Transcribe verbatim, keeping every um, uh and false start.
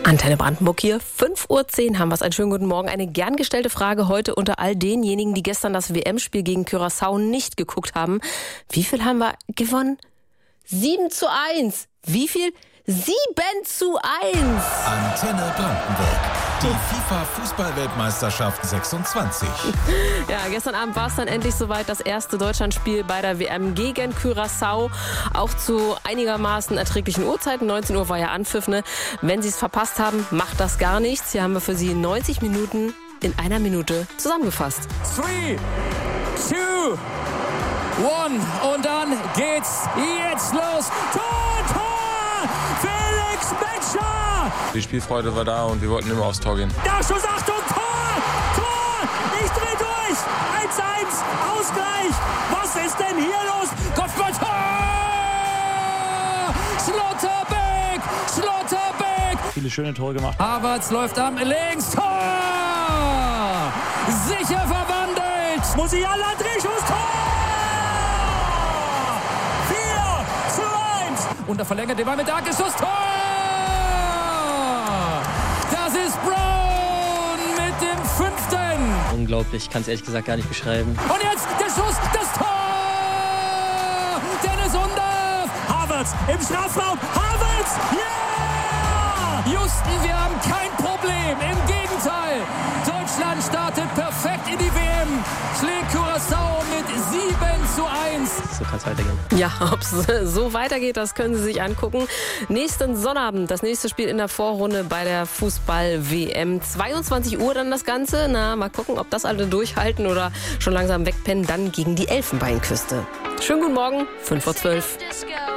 Antenne Brandenburg hier, fünf Uhr zehn haben wir es. Einen schönen guten Morgen. Eine gern gestellte Frage heute unter all denjenigen, die gestern das W M-Spiel gegen Curaçao nicht geguckt haben. Wie viel haben wir gewonnen? sieben zu eins. Wie viel? sieben zu eins. Antenne Brandenburg. Die FIFA-Fußball-Weltmeisterschaft sechsundzwanzig. Ja, gestern Abend war es dann endlich soweit. Das erste Deutschlandspiel bei der W M gegen Curaçao. Auch zu einigermaßen erträglichen Uhrzeiten. neunzehn Uhr war ja Anpfiff, ne? Wenn Sie es verpasst haben, macht das gar nichts. Hier haben wir für Sie neunzig Minuten in einer Minute zusammengefasst. Three, two, one. Und dann geht's jetzt los. Tor, Tor! Felix Metscher! Die Spielfreude war da und wir wollten immer aufs Tor gehen. Da Schuss, Achtung, Tor! Tor! Ich dreh durch! eins eins, Ausgleich! Was ist denn hier los? Kopfball, Tor! Schlotterbeck! Schlotterbeck! Viele schöne Tore gemacht. Havertz läuft am links, Tor! Sicher verwandelt! Musiala, Drehschuss, Tor! Und er verlängert den Ball mit Dankeschus. Tor! Das ist Brown mit dem fünften. Unglaublich, ich kann es ehrlich gesagt gar nicht beschreiben. Und jetzt der Schuss, das Tor! Dennis Undaff! Havertz im Strafraum. Havertz! Ja! Yeah! Houston, wir haben kein Problem. Im Gegenteil. Deutschland startet perfekt in die W M. Schlägt Curaçao mit sieben zu eins. So kann es weitergehen. Ja, ob es so weitergeht, das können Sie sich angucken. Nächsten Sonnabend, das nächste Spiel in der Vorrunde bei der Fußball-W M. zweiundzwanzig Uhr dann das Ganze. Na, mal gucken, ob das alle durchhalten oder schon langsam wegpennen. Dann gegen die Elfenbeinküste. Schönen guten Morgen, fünf Uhr zwölf.